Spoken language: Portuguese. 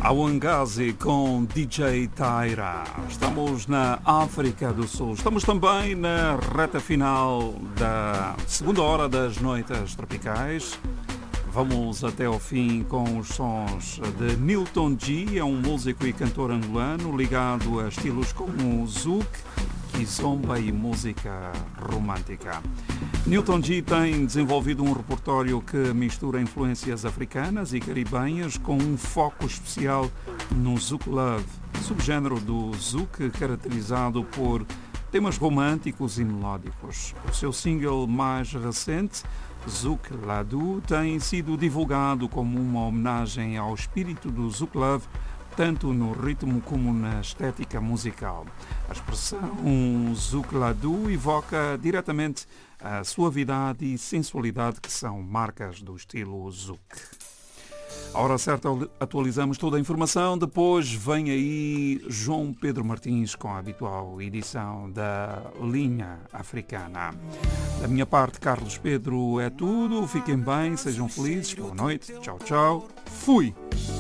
Awangazi com DJ Taira. Estamos na África do Sul. Estamos também na reta final da segunda hora das noites tropicais. Vamos até ao fim com os sons de Nilton G, é um músico e cantor angolano ligado a estilos como zouk, kizomba e música romântica. Nilton G tem desenvolvido um repertório que mistura influências africanas e caribenhas com um foco especial no zouk love, subgénero do zouk caracterizado por temas românticos e melódicos. O seu single mais recente, Zouk Ladu, tem sido divulgado como uma homenagem ao espírito do zouk love, tanto no ritmo como na estética musical. A expressão Zouk Ladu evoca diretamente a suavidade e sensualidade que são marcas do estilo zouk. À hora certa atualizamos toda a informação, depois vem aí João Pedro Martins com a habitual edição da Linha Africana. Da minha parte, Carlos Pedro é tudo, fiquem bem, sejam felizes, boa noite, tchau, tchau, fui!